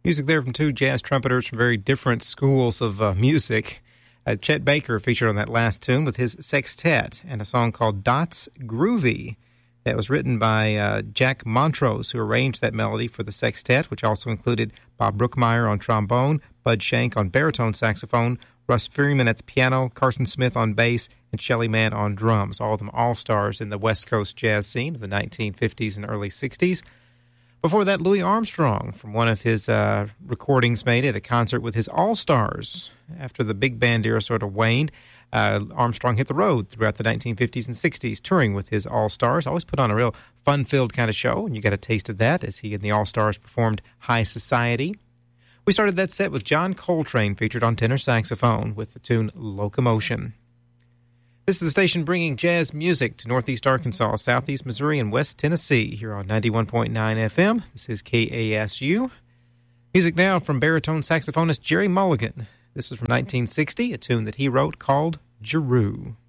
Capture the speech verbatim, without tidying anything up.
Music there from two jazz trumpeters from very different schools of uh, music. Uh, Chet Baker featured on that last tune with his sextet and a song called Dots Groovy that was written by uh, Jack Montrose, who arranged that melody for the sextet, which also included Bob Brookmeyer on trombone, Bud Shank on baritone saxophone, Russ Freeman at the piano, Carson Smith on bass, and Shelly Manne on drums, all of them all-stars in the West Coast jazz scene of the nineteen fifties and early sixties. Before that, Louis Armstrong from one of his uh, recordings made at a concert with his All-Stars. After the big band era sort of waned, uh, Armstrong hit the road throughout the nineteen fifties and sixties, touring with his All-Stars. Always put on a real fun-filled kind of show, and you got a taste of that as he and the All-Stars performed High Society. We started that set with John Coltrane featured on tenor saxophone with the tune Locomotion. This is the station bringing jazz music to Northeast Arkansas, Southeast Missouri, and West Tennessee here on ninety-one point nine F M. This is K A S U. Music now from baritone saxophonist Jerry Mulligan. This is from nineteen sixty, a tune that he wrote called Giroux.